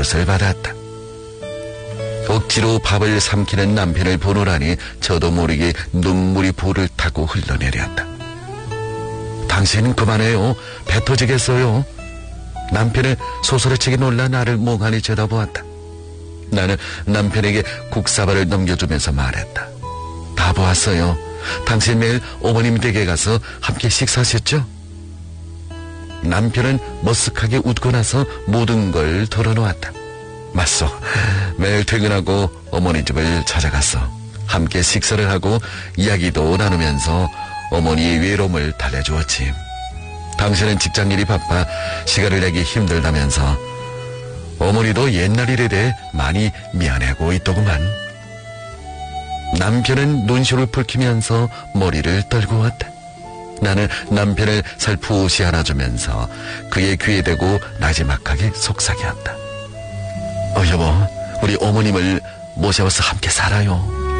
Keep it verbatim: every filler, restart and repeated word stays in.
밥그릇을 받았다. 억지로 밥을 삼키는 남편을 보노라니 저도 모르게 눈물이 볼을 타고 흘러내렸다. 당신은 그만해요. 배 터지겠어요. 남편의 소스라치게 놀라 나를 멍하니 쳐다보았다. 나는 남편에게 국사발을 넘겨주면서 말했다. 다 보았어요. 당신 매일 어머님 댁에 가서 함께 식사하셨죠? 남편은 머쓱하게 웃고 나서 모든 걸 털어놓았다. 맞소. 매일 퇴근하고 어머니 집을 찾아갔어. 함께 식사를 하고 이야기도 나누면서 어머니의 외로움을 달래주었지. 당신은 직장일이 바빠 시간을 내기 힘들다면서 어머니도 옛날 일에 대해 많이 미안해하고 있더구만. 남편은 눈시울을 붉히면서 머리를 떨고 왔다. 나는 남편을 살포시 안아주면서 그의 귀에 대고 나지막하게 속삭였다. 어 여보, 우리 어머님을 모셔와서 함께 살아요.